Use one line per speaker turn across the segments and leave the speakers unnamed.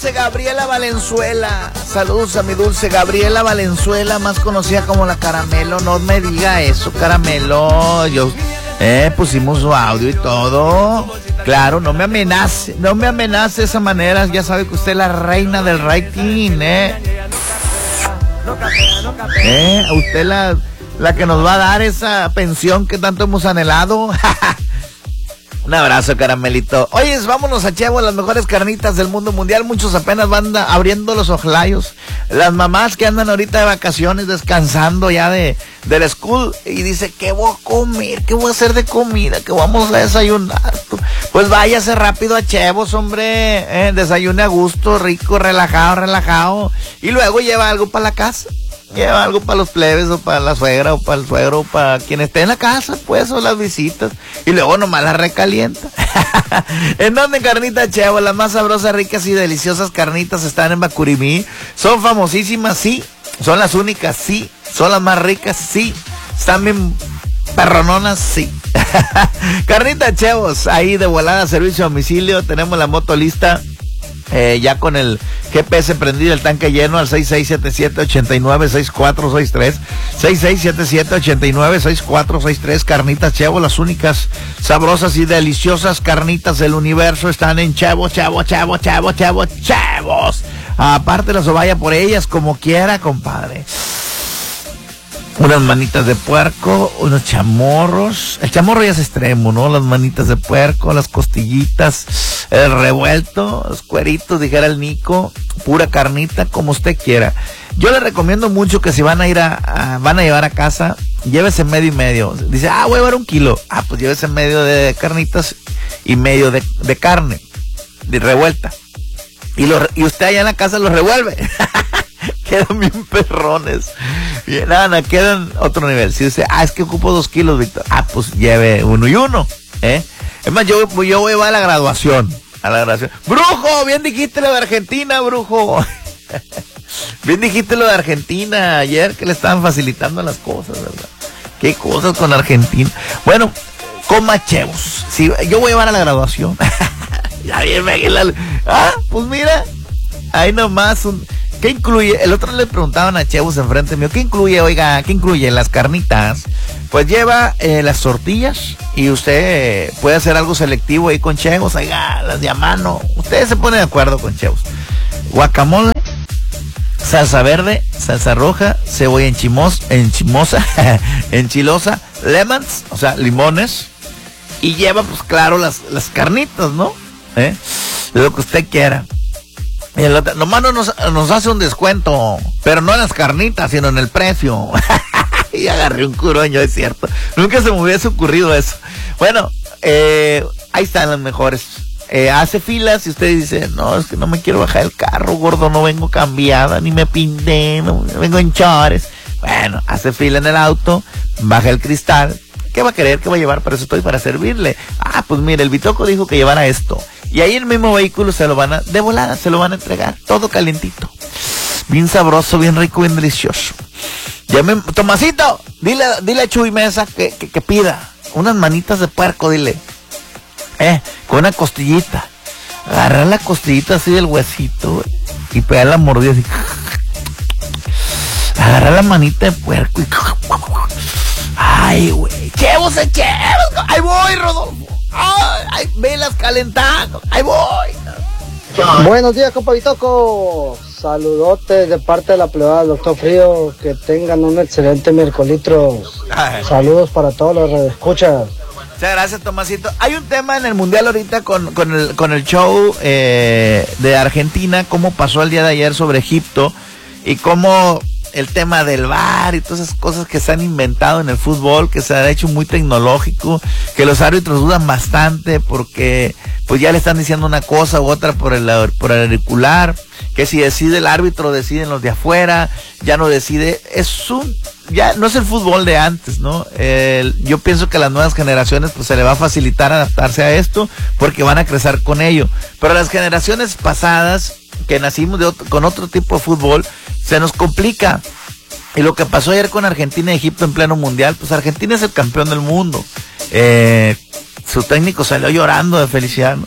dulce Gabriela Valenzuela. Saludos a mi dulce Gabriela Valenzuela, más conocida como la Caramelo. No me diga eso, Caramelo. Pusimos su audio y todo. Claro, no me amenace de esa manera. Ya sabe que usted es la reina del rating, Usted la que nos va a dar esa pensión que tanto hemos anhelado. Un abrazo, Caramelito. Oye, vámonos a Chevo, las mejores carnitas del mundo mundial. Muchos apenas van abriendo los ojlayos. Las mamás que andan ahorita de vacaciones, descansando ya de la school, y dice, ¿qué voy a comer? ¿Qué voy a hacer de comida? ¿Qué vamos a desayunar? Pues váyase rápido a Chevos, hombre. Desayune a gusto, rico, relajado. Y luego lleva algo para la casa. Lleva algo para los plebes, o para la suegra, o para el suegro, o para quien esté en la casa, pues, o las visitas. Y luego nomás la recalienta. ¿En dónde, Carnita Chevo? Las más sabrosas, ricas y deliciosas carnitas están en Bacurimí. Son famosísimas, sí. Son las únicas, sí. Son las más ricas, sí. Están bien perrononas, sí. Carnita Chevos, ahí de volada, servicio a domicilio. Tenemos la moto lista. Ya con el GPS prendido, el tanque lleno al 6677-896463, 6677-896463. Carnitas Chevo, las únicas sabrosas y deliciosas carnitas del universo están en Chevos. Aparte las vaya por ellas como quiera, compadre. Unas manitas de puerco, unos chamorros. El chamorro ya es extremo, ¿no? Las manitas de puerco, las costillitas, el revuelto, los cueritos, dijera el Nico. Pura carnita, como usted quiera. Yo le recomiendo mucho que si van a ir van a llevar a casa, llévese medio y medio. Dice, voy a llevar 1 kilo. Pues llévese medio de carnitas y medio de carne, de revuelta. Y usted allá en la casa los revuelve. Quedan bien perrones. Bien, quedan otro nivel. Si dice, es que ocupo 2 kilos, Víctor. Pues lleve 1 y 1. Es más, yo voy a llevar a la graduación. Brujo, bien dijiste lo de Argentina, brujo. Bien dijiste lo de Argentina ayer, que le estaban facilitando las cosas, ¿verdad? Qué cosas con Argentina. Bueno, coma Chevos. Sí, yo voy a llevar a la graduación. Ya bien, pues mira, ahí nomás ¿qué incluye? El otro le preguntaban a Chevos enfrente mío, ¿qué incluye? Oiga, ¿qué incluye? Las carnitas. Pues lleva las tortillas, y usted puede hacer algo selectivo ahí con Chevos, oiga, las de a mano. Ustedes se ponen de acuerdo con Chevos. Guacamole, salsa verde, salsa roja, cebolla enchilosa, lemons, o sea, limones, y lleva, pues claro, las carnitas, ¿no? Lo que usted quiera. Y el otro, nomás nos hace un descuento, pero no en las carnitas, sino en el precio. Y agarré un curoño, es cierto. Nunca se me hubiese ocurrido eso. Bueno, ahí están las mejores. Hace filas y usted dice, no, es que no me quiero bajar el carro, gordo, no vengo cambiada, ni me pinté, no vengo en chores. Bueno, hace fila en el auto, baja el cristal. ¿Qué va a querer? ¿Qué va a llevar? Para eso estoy, para servirle. Pues mire, el Bitoco dijo que llevara esto. Y ahí en el mismo vehículo de volada, se lo van a entregar. Todo calientito. Bien sabroso, bien rico, bien delicioso. Tomasito, dile a Chuy Mesa que pida unas manitas de puerco, dile. Con una costillita. Agarrar la costillita así del huesito, y pegar la mordida así. Agarrar la manita de puerco y... Ay, güey. Chevos. Ahí voy, Rodolfo. Ay, velas calentando. Ahí voy.
Buenos días, compa Bitoco. Saludotes de parte de la plebada del Doctor Frío. Que tengan un excelente miércolitros. Saludos para todos los radioescuchas.
Muchas gracias, Tomasito. Hay un tema en el mundial ahorita con el show de Argentina, cómo pasó el día de ayer sobre Egipto, y cómo el tema del VAR y todas esas cosas que se han inventado en el fútbol, que se ha hecho muy tecnológico, que los árbitros dudan bastante porque pues ya le están diciendo una cosa u otra por el auricular, que si decide el árbitro, deciden los de afuera, ya no decide. Ya no es el fútbol de antes, ¿no? Yo pienso que a las nuevas generaciones pues se le va a facilitar adaptarse a esto porque van a crecer con ello, pero las generaciones pasadas que nacimos con otro tipo de fútbol, se nos complica. Y lo que pasó ayer con Argentina y Egipto en pleno mundial, pues Argentina es el campeón del mundo. Su técnico salió llorando de felicidad, ¿no?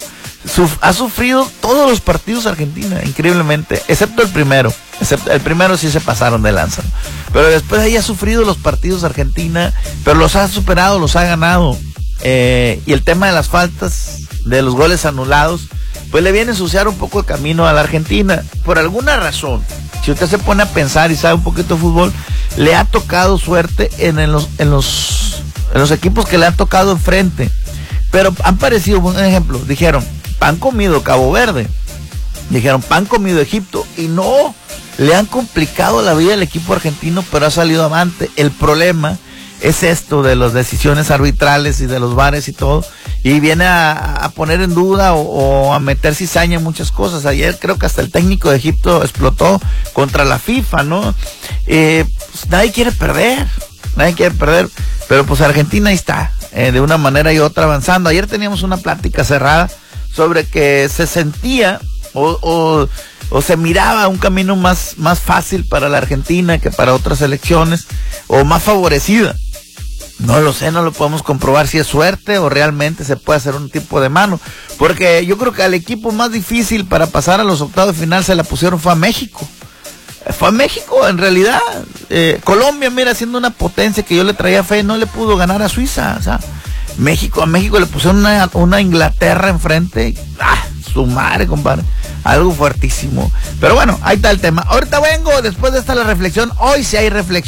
ha sufrido todos los partidos Argentina, increíblemente, excepto el primero. El primero sí se pasaron de lanza. Pero después ahí ha sufrido los partidos Argentina, pero los ha superado, los ha ganado. Y el tema de las faltas, de los goles anulados, pues le viene a ensuciar un poco el camino a la Argentina. Por alguna razón, si usted se pone a pensar y sabe un poquito de fútbol, le ha tocado suerte en los equipos que le han tocado enfrente. Pero han parecido, un ejemplo, dijeron, pan comido Cabo Verde, dijeron pan comido Egipto, y no, le han complicado la vida al equipo argentino, pero ha salido avante. El problema es esto de las decisiones arbitrales y de los VARes y todo, y viene a poner en duda o a meter cizaña en muchas cosas. Ayer creo que hasta el técnico de Egipto explotó contra la FIFA, ¿no? Pues nadie quiere perder, pero pues Argentina ahí está, de una manera y otra avanzando. Ayer teníamos una plática cerrada sobre que se sentía o se miraba un camino más fácil para la Argentina que para otras selecciones, o más favorecida. No lo sé, no lo podemos comprobar si es suerte o realmente se puede hacer un tipo de mano, porque yo creo que al equipo más difícil para pasar a los octavos de final se la pusieron fue a México. Fue a México, en realidad. Colombia, mira, siendo una potencia que yo le traía fe, no le pudo ganar a Suiza. O sea, a México le pusieron una Inglaterra enfrente. Su madre, compadre. Algo fuertísimo. Pero bueno, ahí está el tema. Ahorita vengo, después de esta la reflexión. Hoy sí hay reflexión.